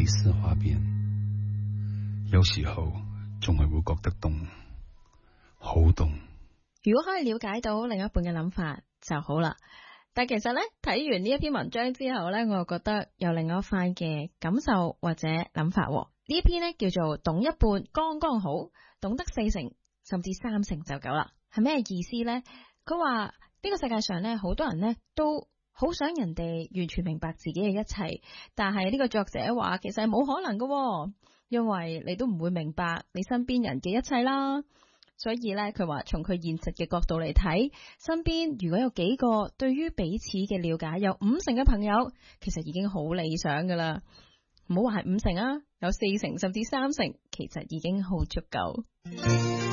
絲花邊，有時候仲係會覺得凍，好凍。 如果可以了解到另一半嘅諗法就好啦。但其實呢，睇完呢一篇文章之後呢，我又覺得有另外一番嘅感受或者諗法。呢一篇呢叫做懂一半剛剛好，懂得40%甚至30%就夠啦。係咩意思呢？佢話呢個世界上呢，好多人呢都好想人哋完全明白自己嘅一切，但係呢個作者話其實係冇可能㗎，因為你都唔會明白你身邊人嘅一切啦。所以咧，佢話從佢現實嘅角度嚟睇，身邊如果有幾個對於彼此嘅了解有50%嘅朋友，其實已經好理想噶啦。唔好話係50%啊，有40%甚至30%，其實已經好足夠。